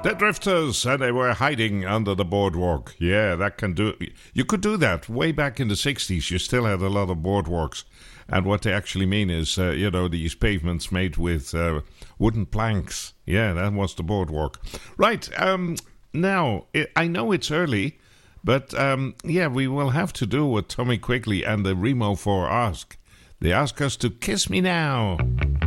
The Drifters, and they were hiding under the boardwalk. Yeah, that can do. You could do that way back in the 60s. You still had a lot of boardwalks. And what they actually mean is, these pavements made with wooden planks. Yeah, that was the boardwalk. Right, now, I know it's early, but we will have to do what Tommy Quigley and the Remo 4 ask. They ask us to kiss me now.